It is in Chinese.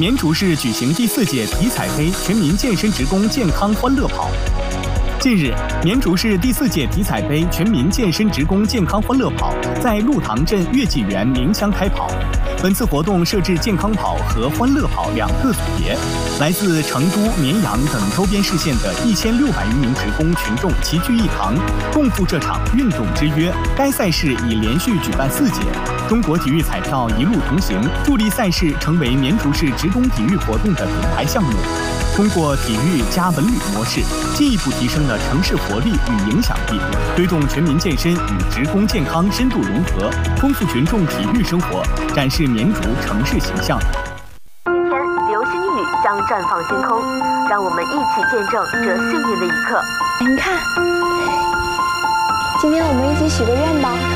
绵竹市举行第4届体彩杯全民健身职工健康欢乐跑。近日，绵竹市第4届体彩杯全民健身职工健康欢乐跑在鹿塘镇月季园鸣枪开跑。本次活动设置健康跑和欢乐跑2个组别，来自成都、绵阳等周边市县的1600余名职工群众齐聚一堂，共赴这场运动之约。该赛事已连续举办4届。中国体育彩票一路同行，助力赛事成为绵竹市职工体育活动的品牌项目。通过体育加文旅模式，进一步提升了城市活力与影响力，推动全民健身与职工健康深度融合，丰富群众体育生活，展示绵竹城市形象。 今天流星雨将绽放星空，让我们一起见证这幸运的一刻。 你看，今天我们一起许个愿吧。